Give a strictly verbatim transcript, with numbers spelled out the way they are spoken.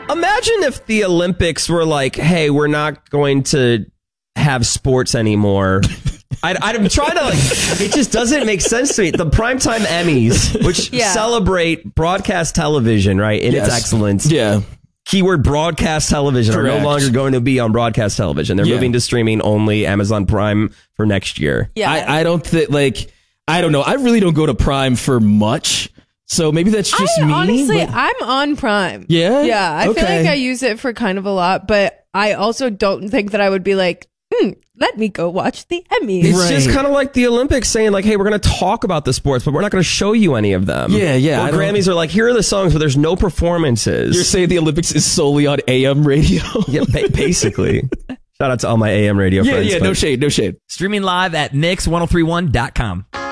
Imagine if the Olympics were like, hey, we're not going to have sports anymore. I, I'm trying to, like, it just doesn't make sense to me. The Primetime Emmys, which yeah. celebrate broadcast television, right, in yes. its excellence. Yeah. Keyword broadcast television Correct. Are no longer going to be on broadcast television. They're yeah. moving to streaming only, Amazon Prime for next year. Yeah. I, I don't think, like, I don't know. I really don't go to Prime for much. So maybe that's just I, me. Honestly, but... I'm on Prime. Yeah? Yeah. I okay. feel like I use it for kind of a lot, but I also don't think that I would be like, hmm, let me go watch the Emmys. It's right. just kind of like the Olympics saying, like, hey, we're going to talk about the sports, but we're not going to show you any of them. Yeah, yeah. Or Grammys are like, here are the songs, but there's no performances. You're saying the Olympics is solely on A M radio? Yeah, ba- basically. Shout out to all my A M radio yeah, friends. Yeah, yeah, no shade, no shade. Streaming live at mix ten thirty-one dot com.